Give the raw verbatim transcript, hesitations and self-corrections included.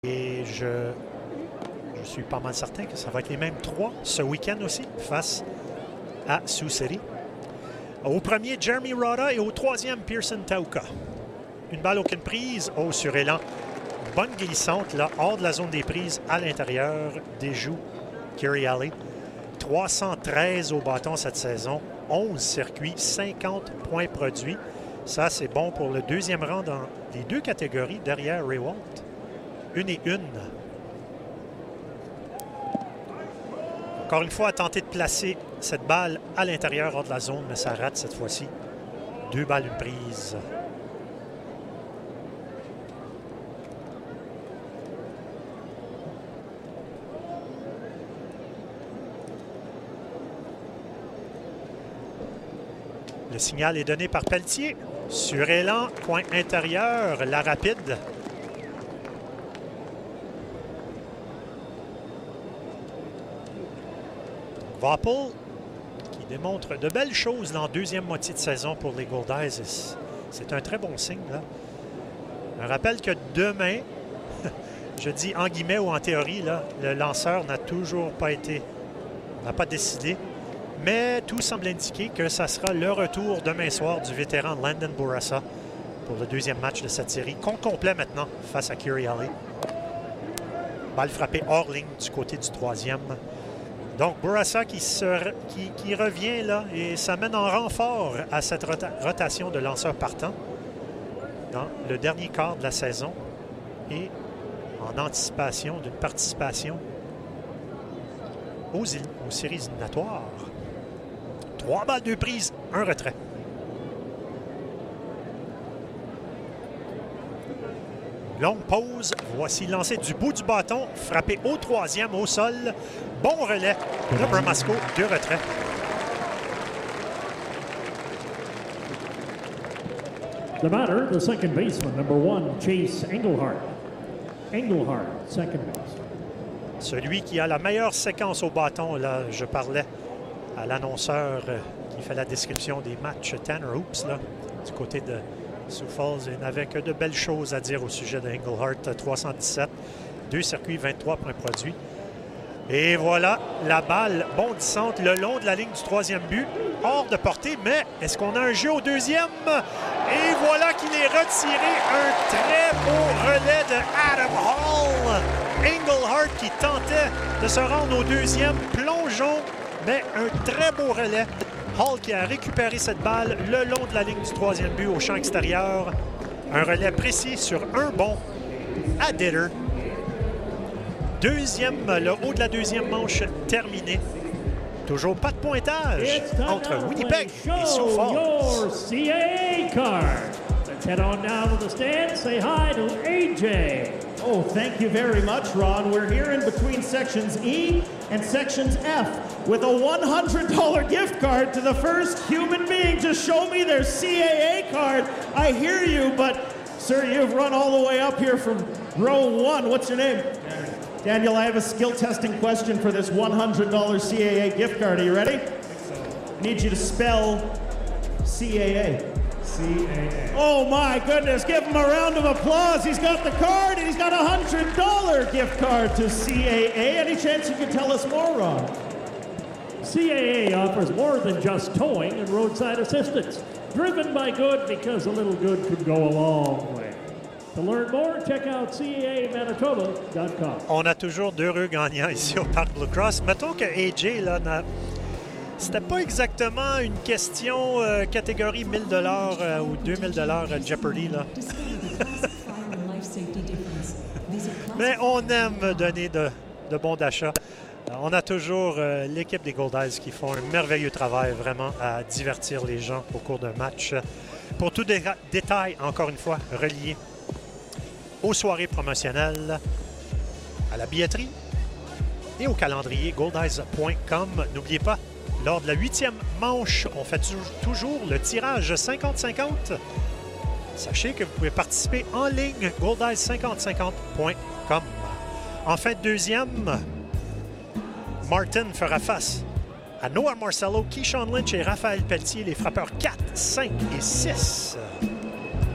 Et je, je suis pas mal certain que ça va être les mêmes trois ce week-end aussi face à Sioux City. Au premier, Jeremy Rada et au troisième, Pearson Tauka. Une balle aucune prise. Oh, sur élan. Bonne glissante, là, hors de la zone des prises, à l'intérieur des joues. Kerry Alley. trois cent treize au bâton cette saison. onze circuits, cinquante points produits. Ça, c'est bon pour le deuxième rang dans les deux catégories derrière Ray Walt. Une et une. Encore une fois, à tenter de placer cette balle à l'intérieur hors de la zone, mais ça rate cette fois-ci. Deux balles, une prise. Le signal est donné par Pelletier. Sur élan, coin intérieur, la rapide. Vopel, qui démontre de belles choses dans la deuxième moitié de saison pour les Goldeyes. C'est un très bon signe, là. Je rappelle que demain, je dis en guillemets ou en théorie, là, le lanceur n'a toujours pas été, n'a pas décidé. Mais tout semble indiquer que ça sera le retour demain soir du vétéran Landon Bourassa pour le deuxième match de cette série. Compte complet maintenant face à Kerry Alley. Balle frappée hors ligne du côté du troisième. Donc, Bourassa qui, se, qui, qui revient là et s'amène en renfort à cette rota rotation de lanceurs partants dans le dernier quart de la saison et en anticipation d'une participation aux, aux séries éliminatoires. Trois balles, deux prises, un retrait. Longue pause. Voici lancé du bout du bâton. Frappé au troisième, au sol. Bon relais de Bramasco. Deux retraits. The batter, the second baseman, number one, Chase Engelhardt. Engelhardt, second base. Celui qui a la meilleure séquence au bâton, là, je parlais à l'annonceur qui fait la description des matchs, Tanner Hoops, là, du côté de Sioux Falls. Il n'avait que de belles choses à dire au sujet d'Engelhardt. trois cent dix-sept, deux circuits, vingt-trois points produits. Et voilà la balle bondissante le long de la ligne du troisième but. Hors de portée, mais est-ce qu'on a un jeu au deuxième? Et voilà qu'il est retiré. Un très beau relais de Adam Hall. Engelhardt qui tentait de se rendre au deuxième. Plongeon, mais un très beau relais. Hall qui a récupéré cette balle le long de la ligne du troisième but au champ extérieur. Un relais précis sur un bon à Ditter. Deuxième, le haut de la deuxième manche terminé. Toujours pas de pointage entre Winnipeg et Sioux Falls. C A A card. Let's head on now to the stand. Say hi to A J. Oh, thank you very much, Ron. We're here in between sections E and sections F with a one hundred dollar gift card to the first human being to show me their C A A card. I hear you, but, sir, you've run all the way up here from row one. What's your name? Daniel, I have a skill testing question for this one hundred dollar C A A gift card. Are you ready? I think so. I need you to spell C A A. C A A. Oh my goodness, give him a round of applause. He's got the card and he's got a one hundred dollar gift card to C A A. Any chance you could tell us more, Ron? C A A offers more than just towing and roadside assistance. Driven by good because a little good could go a long way. To learn more, check out C A A Manitoba dot com. On a toujours d'heureux gagnants ici au Parc Blue Cross. Mettons que A J, là, c'était pas exactement une question euh, catégorie mille dollars euh, ou deux mille dollars euh, Jeopardy, là. Mais on aime donner de, de bons d'achat. On a toujours euh, l'équipe des Goldeyes qui font un merveilleux travail vraiment à divertir les gens au cours d'un match. Pour tout dé détail, encore une fois, relié aux soirées promotionnelles, à la billetterie et au calendrier goldeyes point com. N'oubliez pas, lors de la huitième manche, on fait toujours le tirage cinquante cinquante. Sachez que vous pouvez participer en ligne, goldeyes cinquante cinquante point com. En fin de deuxième, Martin fera face à Noah Marcello, Keyshawn Lynch et Raphaël Pelletier, les frappeurs quatre, cinq et six.